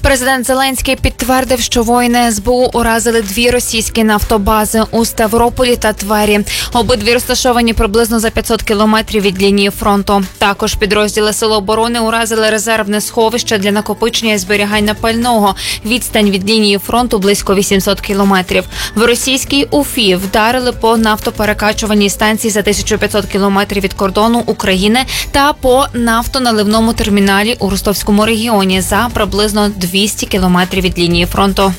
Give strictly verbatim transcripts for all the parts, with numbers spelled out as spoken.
Президент Зеленський підтвердив, що воїни ес бе у уразили дві російські нафтобази у Ставрополі та Твері. Обидві розташовані приблизно за п'ятсот кілометрів від лінії фронту. Також підрозділи Сил оборони уразили резервне сховище для накопичення і зберігання пального. Відстань від лінії фронту близько вісімсот кілометрів. В російській Уфі вдарили по нафтоперекачувальній станції за тисячу п'ятсот кілометрів від кордону України та по нафтоналивному терміналі у Ростовському регіоні за приблизно двісті кілометрів від лінії фронту.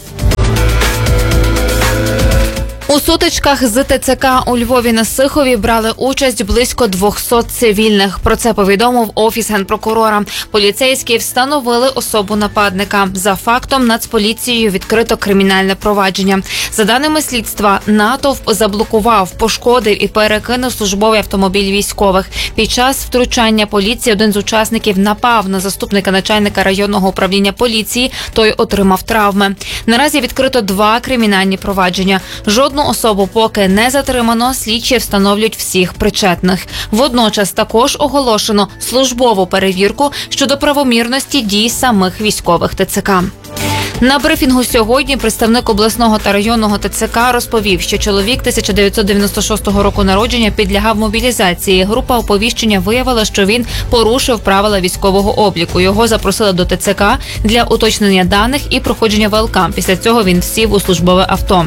У сутичках з те це ка у Львові на Сихові брали участь близько двохсот цивільних. Про це повідомив Офіс Генпрокурора. Поліцейські встановили особу нападника. За фактом Нацполіцією відкрито кримінальне провадження. За даними слідства, натовп заблокував, пошкодив і перекинув службовий автомобіль військових. Під час втручання поліції один з учасників напав на заступника начальника районного управління поліції. Той отримав травми. Наразі відкрито два кримінальні провадження. Жодного особу поки не затримано, слідчі встановлюють всіх причетних. Водночас також оголошено службову перевірку щодо правомірності дій самих військових те це ка. На брифінгу сьогодні представник обласного та районного те це ка розповів, що чоловік тисяча дев'ятсот дев'яносто шостого року народження підлягав мобілізації. Група оповіщення виявила, що він порушив правила військового обліку. Його запросили до те це ка для уточнення даних і проходження ве ел ка. Після цього він сів у службове авто.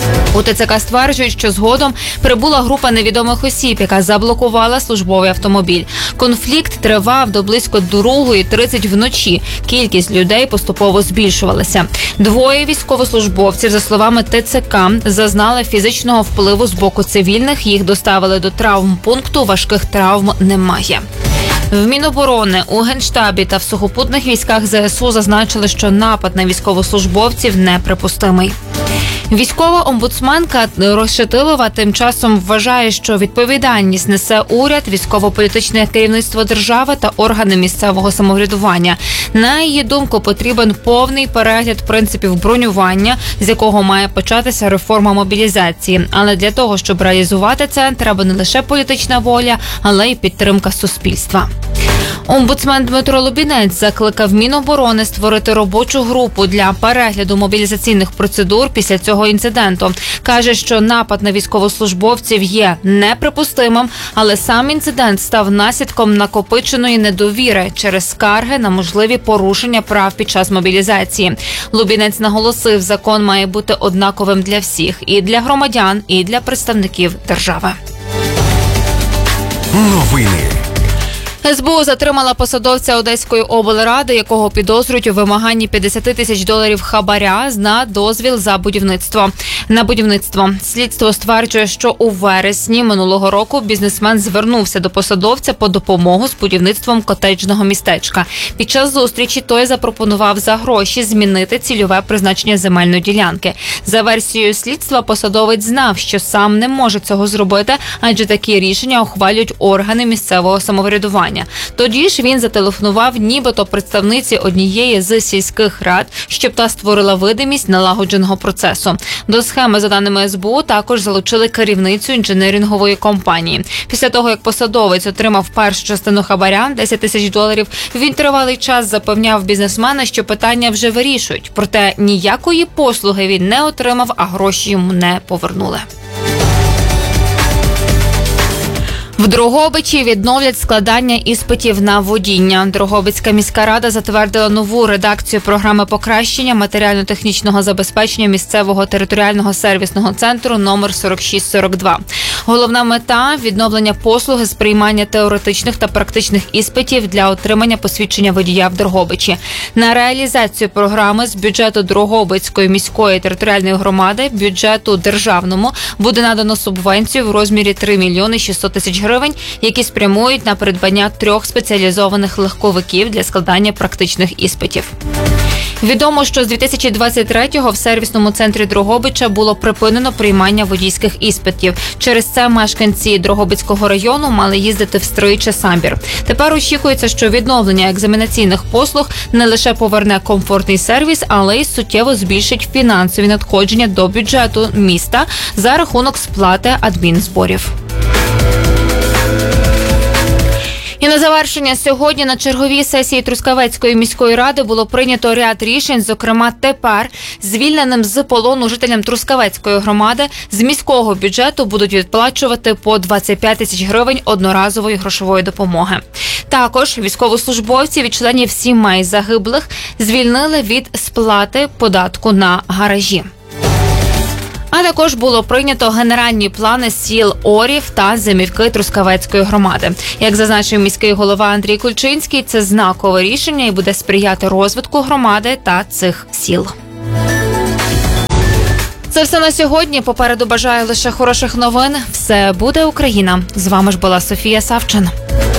У те це ка стверджують, що згодом прибула група невідомих осіб, яка заблокувала службовий автомобіль. Конфлікт тривав до близько другої тридцять вночі. Кількість людей поступово збільшувалася. Двоє військовослужбовців, за словами те це ка, зазнали фізичного впливу з боку цивільних. Їх доставили до травмпункту, важких травм немає. В Міноборони, у Генштабі та в сухопутних військах зе ес у зазначили, що напад на військовослужбовців неприпустимий. Військова омбудсменка Решетилова тим часом вважає, що відповідальність несе уряд, військово-політичне керівництво держави та органи місцевого самоврядування. На її думку, потрібен повний перегляд принципів бронювання, з якого має початися реформа мобілізації. Але для того, щоб реалізувати це, треба не лише політична воля, але й підтримка суспільства. Омбудсмен Дмитро Лубінець закликав Міноборони створити робочу групу для перегляду мобілізаційних процедур після цього інциденту. Каже, що напад на військовослужбовців є неприпустимим, але сам інцидент став наслідком накопиченої недовіри через скарги на можливі порушення прав під час мобілізації. Лубінець наголосив, закон має бути однаковим для всіх – і для громадян, і для представників держави. Новини. ес бе у затримала посадовця Одеської облради, якого підозрюють у вимаганні п'ятдесят тисяч доларів хабаря на дозвіл за будівництво. На будівництво. Слідство стверджує, що у вересні минулого року бізнесмен звернувся до посадовця по допомогу з будівництвом котеджного містечка. Під час зустрічі той запропонував за гроші змінити цільове призначення земельної ділянки. За версією слідства, посадовець знав, що сам не може цього зробити, адже такі рішення ухвалюють органи місцевого самоврядування. Тоді ж він зателефонував нібито представниці однієї з сільських рад, щоб та створила видимість налагодженого процесу. До схеми, за даними ес бе у, також залучили керівницю інженерингової компанії. Після того, як посадовець отримав першу частину хабаря – десять тисяч доларів, він тривалий час запевняв бізнесмена, що питання вже вирішують. Проте ніякої послуги він не отримав, а гроші йому не повернули. В Дрогобичі відновлять складання іспитів на водіння. Дрогобицька міська рада затвердила нову редакцію програми покращення матеріально-технічного забезпечення місцевого територіального сервісного центру номер сорок шість сорок два. Головна мета – відновлення послуги з приймання теоретичних та практичних іспитів для отримання посвідчення водія в Дрогобичі. На реалізацію програми з бюджету Дрогобицької міської територіальної громади, бюджету державному, буде надано субвенцію в розмірі три мільйони шістсот тисяч гривень, які спрямують на придбання трьох спеціалізованих легковиків для складання практичних іспитів. Відомо, що з дві тисячі двадцять третього в сервісному центрі Дрогобича було припинено приймання водійських іспитів. Через це мешканці Дрогобицького району мали їздити в Стрий чи Самбір. Тепер очікується, що відновлення екзаменаційних послуг не лише поверне комфортний сервіс, але й суттєво збільшить фінансові надходження до бюджету міста за рахунок сплати адмінзборів. І на завершення сьогодні на черговій сесії Трускавецької міської ради було прийнято ряд рішень, зокрема тепер звільненим з полону жителям Трускавецької громади з міського бюджету будуть відплачувати по двадцять п'ять тисяч гривень одноразової грошової допомоги. Також військовослужбовці від членів сімей загиблих звільнили від сплати податку на гаражі. А також було прийнято генеральні плани сіл Орів та Зимівки Трускавецької громади. Як зазначив міський голова Андрій Кульчинський, це знакове рішення і буде сприяти розвитку громади та цих сіл. Це все на сьогодні. Попереду бажаю лише хороших новин. Все буде Україна. З вами ж була Софія Савчин.